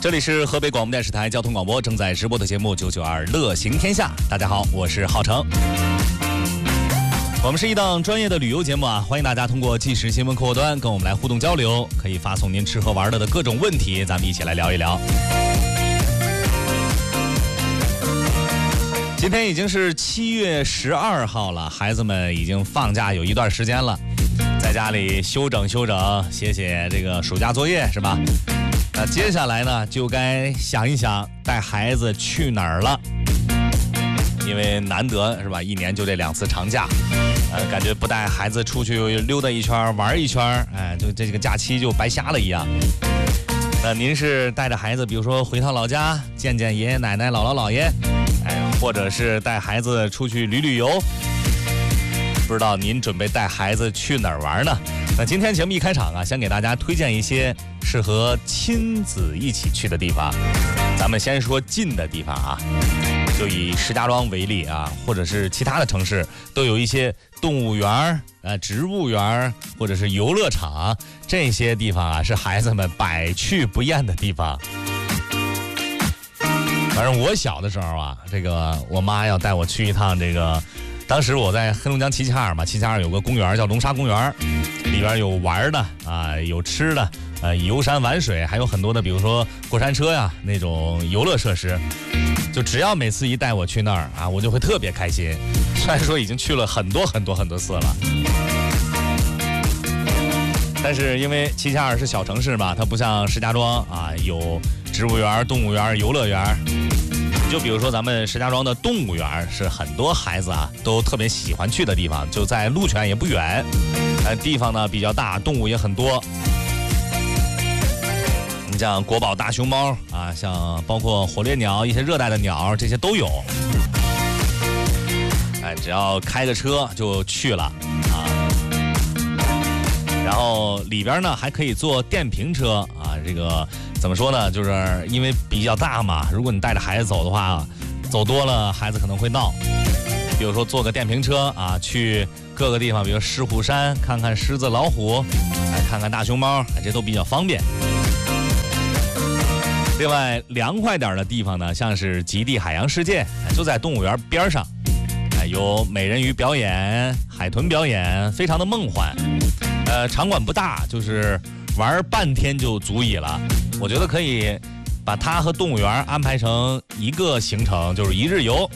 这里是河北广播电视台交通广播正在直播的节目992乐行天下。大家好，我是浩成。我们是一档专业的旅游节目啊，欢迎大家通过即时新闻客户端跟我们来互动交流，可以发送您吃喝玩乐的各种问题，咱们一起来聊一聊。今天已经是7月12号了，孩子们已经放假有一段时间了，在家里休整休整，写写这个暑假作业是吧？那接下来呢，就该想一想带孩子去哪儿了，因为难得是吧，一年就这2次长假，感觉不带孩子出去溜达一圈玩一圈，就这个假期就白瞎了一样。那您是带着孩子，比如说回趟老家见见爷爷奶奶姥姥姥爷，或者是带孩子出去旅游，不知道您准备带孩子去哪儿玩呢？那今天节目一开场啊，先给大家推荐一些适合亲子一起去的地方。咱们先说近的地方啊，就以石家庄为例啊，或者是其他的城市都有一些动物园植物园或者是游乐场，这些地方啊是孩子们百去不厌的地方。反正我小的时候啊，这个我妈要带我去一趟这个，当时我在黑龙江齐齐哈尔嘛，齐齐哈尔有个公园叫龙沙公园，里边有玩的啊，有吃的，游山玩水，还有很多的，比如说过山车呀那种游乐设施。就只要每次一带我去那儿啊，我就会特别开心。虽然说已经去了很多次了，但是因为齐齐哈尔是小城市嘛，它不像石家庄啊有植物园、动物园、游乐园。就比如说咱们石家庄的动物园是很多孩子啊都特别喜欢去的地方，就在鹿泉也不远，地方呢比较大，动物也很多。你像国宝大熊猫啊，像包括火烈鸟，一些热带的鸟，这些都有。只要开个车就去了啊。然后里边呢还可以坐电瓶车啊，这个怎么说呢？就是因为比较大嘛，如果你带着孩子走的话，走多了孩子可能会闹。比如说坐个电瓶车啊，去各个地方，比如狮虎山看看狮子老虎，看看大熊猫，这都比较方便。另外凉快点的地方呢，像是极地海洋世界，就在动物园边上，有美人鱼表演、海豚表演，非常的梦幻。场馆不大，就是玩半天就足矣了。我觉得可以把它和动物园安排成一个行程，就是一日游。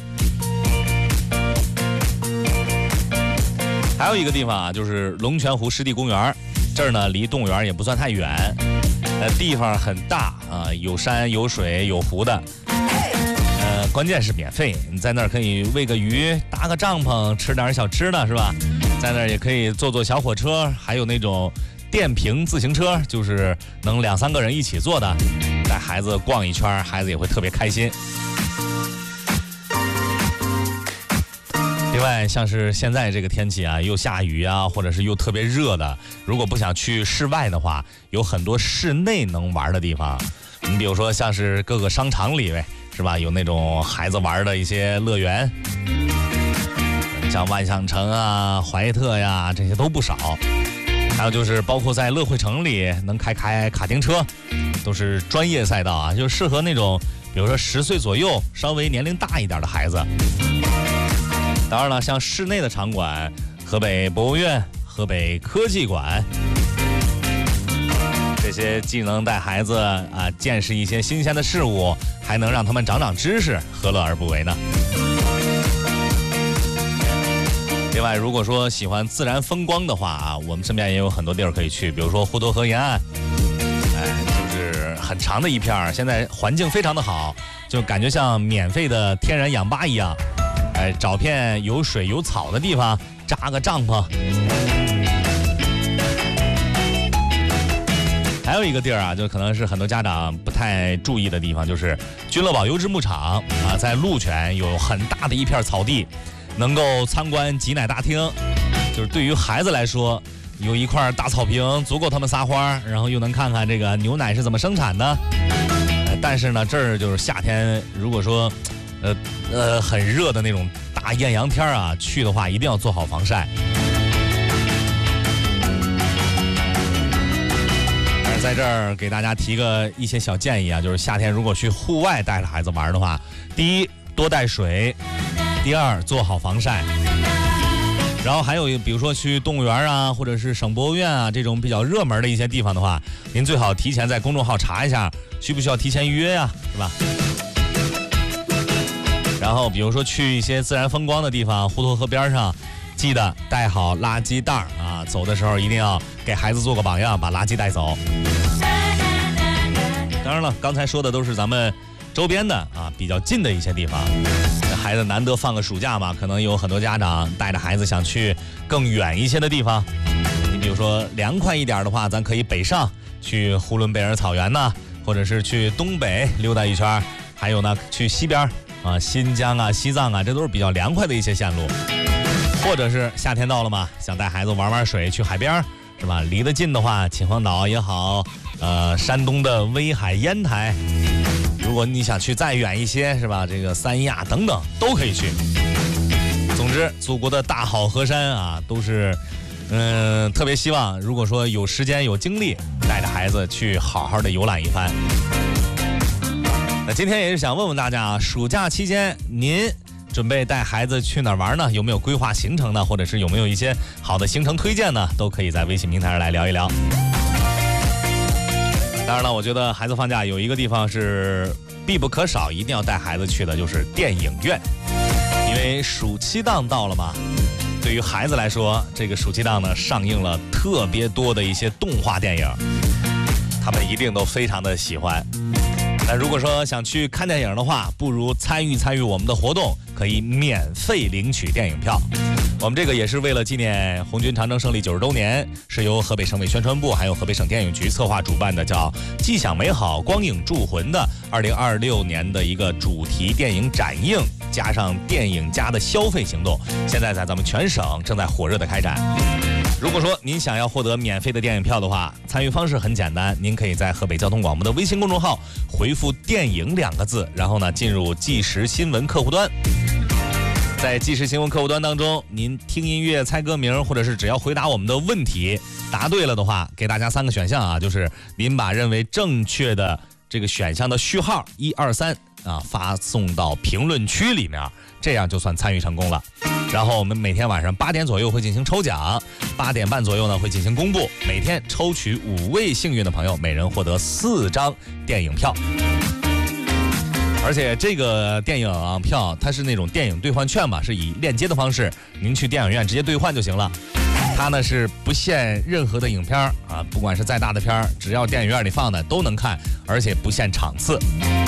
还有一个地方啊，就是龙泉湖湿地公园，这儿呢离动物园也不算太远，地方很大啊，有山有水有湖的。关键是免费，你在那儿可以喂个鱼，搭个帐篷，吃点小吃的是吧？在那儿也可以坐小火车，还有那种电瓶自行车，就是能2、3个人一起坐的，带孩子逛一圈，孩子也会特别开心。另外像是现在这个天气啊，又下雨啊，或者是又特别热的，如果不想去室外的话，有很多室内能玩的地方。你比如说像是各个商场里是吧，有那种孩子玩的一些乐园，像万象城啊、怀特呀，这些都不少。还有就是包括在乐汇城里能开卡丁车，都是专业赛道啊，就适合那种比如说10岁左右稍微年龄大一点的孩子。当然了，像室内的场馆，河北博物院、河北科技馆，这些既能带孩子啊见识一些新鲜的事物，还能让他们长知识，何乐而不为呢？另外，如果说喜欢自然风光的话啊，我们身边也有很多地儿可以去，比如说滹沱河沿岸，就是很长的一片，现在环境非常的好，就感觉像免费的天然氧吧一样。找片有水有草的地方扎个帐篷。还有一个地儿啊，就可能是很多家长不太注意的地方，就是君乐宝优质牧场啊，在鹿泉有很大的一片草地，能够参观挤奶大厅。就是对于孩子来说，有一块大草坪足够他们撒欢，然后又能看看这个牛奶是怎么生产的。但是呢，这儿就是夏天，如果说很热的那种大艳阳天啊，去的话一定要做好防晒。但是在在这儿给大家提一些小建议啊，就是夏天如果去户外带着孩子玩的话，第一多带水，第二做好防晒。然后还有比如说去动物园啊，或者是省博物院啊这种比较热门的一些地方的话，您最好提前在公众号查一下，需不需要提前预约呀，是吧？然后比如说去一些自然风光的地方，滹沱河边上，记得带好垃圾袋啊，走的时候一定要给孩子做个榜样，把垃圾带走。当然了，刚才说的都是咱们周边的啊比较近的一些地方。孩子难得放个暑假嘛，可能有很多家长带着孩子想去更远一些的地方。你比如说凉快一点的话，咱可以北上去呼伦贝尔草原呐，或者是去东北溜达一圈，还有呢去西边啊，新疆啊、西藏啊，这都是比较凉快的一些线路。或者是夏天到了嘛，想带孩子玩水，去海边是吧？离得近的话，秦皇岛也好，山东的威海、烟台。如果你想去再远一些，是吧？这个三亚等等都可以去。总之，祖国的大好河山啊，都是，特别希望，如果说有时间有精力，带着孩子去好好的游览一番。那今天也是想问问大家啊，暑假期间您准备带孩子去哪儿玩呢？有没有规划行程呢？或者是有没有一些好的行程推荐呢？都可以在微信平台上来聊一聊。当然了，我觉得孩子放假有一个地方是必不可少，一定要带孩子去的，就是电影院。因为暑期档到了嘛，对于孩子来说，这个暑期档呢上映了特别多的一些动画电影，他们一定都非常的喜欢。那如果说想去看电影的话，不如参与我们的活动，可以免费领取电影票。我们这个也是为了纪念红军长征胜利90周年，是由河北省委宣传部还有河北省电影局策划主办的，叫“既享美好，光影铸魂”的2026年的一个主题电影展映，加上电影家的消费行动，现在在咱们全省正在火热的开展。如果说您想要获得免费的电影票的话，参与方式很简单，您可以在河北交通广播的微信公众号回复“电影”2个字，然后呢进入即时新闻客户端。在即时新闻客户端当中，您听音乐、猜歌名，或者是只要回答我们的问题，答对了的话，给大家3个选项啊，就是您把认为正确的这个选项的序号1、2、3啊发送到评论区里面，这样就算参与成功了。然后我们每天晚上8点左右会进行抽奖，8点半左右呢会进行公布，每天抽取5位幸运的朋友，每人获得4张电影票。而且这个电影票它是那种电影兑换券嘛，是以链接的方式，您去电影院直接兑换就行了。它呢是不限任何的影片啊，不管是再大的片儿，只要电影院里放的都能看，而且不限场次。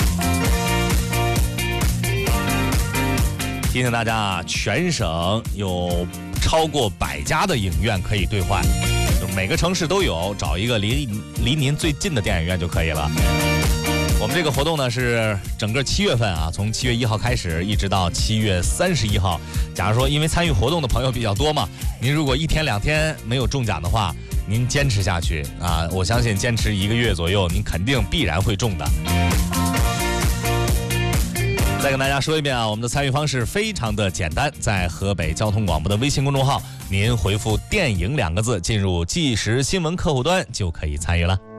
提醒大家啊，全省有超过100家的影院可以兑换，就每个城市都有，找一个离您最近的电影院就可以了。我们这个活动呢是整个7月份啊，从7月1号开始，一直到7月31号。假如说因为参与活动的朋友比较多嘛，您如果1天2天没有中奖的话，您坚持下去啊，我相信坚持1个月左右，您肯定必然会中的。再跟大家说一遍啊，我们的参与方式非常的简单，在河北交通广播的微信公众号，您回复“电影”2个字，进入即时新闻客户端就可以参与了。